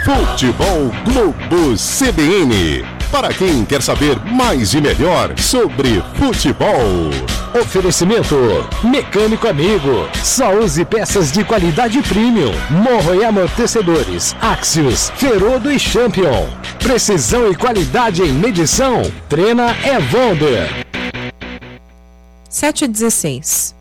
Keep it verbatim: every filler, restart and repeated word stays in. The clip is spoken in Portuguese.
Futebol Globo C B N. Para quem quer saber mais e melhor sobre futebol. Oferecimento Mecânico Amigo. Só use peças de qualidade premium. Morro e amortecedores Axios, Ferodo e Champion. Precisão e qualidade em medição. Trena Evonder. sete e dezesseis.